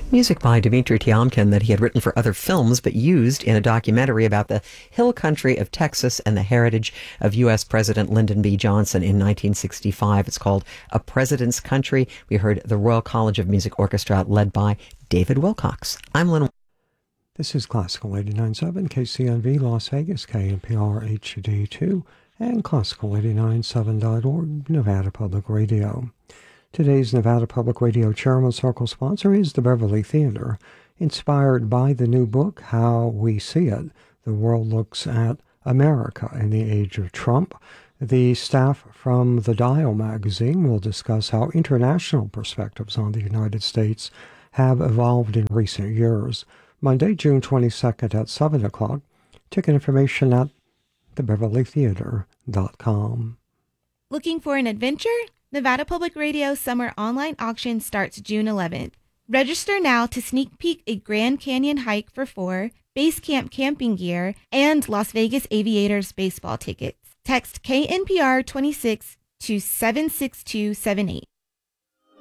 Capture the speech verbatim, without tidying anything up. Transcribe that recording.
Music by Dmitri Tiomkin that he had written for other films but used in a documentary about the hill country of Texas and the heritage of U S. President Lyndon B. Johnson in nineteen sixty-five. It's called A President's Country. We heard the Royal College of Music Orchestra led by David Wilcox. I'm Lynn. This is Classical eighty-nine point seven K C N V Las Vegas, K N P R H D two, and Classical eighty-nine point seven dot org, Nevada Public Radio. Today's Nevada Public Radio Chairman Circle sponsor is the Beverly Theater. Inspired by the new book, How We See It, the world looks at America in the age of Trump. The staff from The Dial magazine will discuss how international perspectives on the United States have evolved in recent years. Monday, June twenty-second at seven o'clock. Ticket information at the beverly theater dot com. Looking for an adventure? Nevada Public Radio Summer Online Auction starts June eleventh. Register now to sneak peek a Grand Canyon hike for four, base camp camping gear, and Las Vegas Aviators baseball tickets. Text K N P R twenty-six to seven six two seven eight.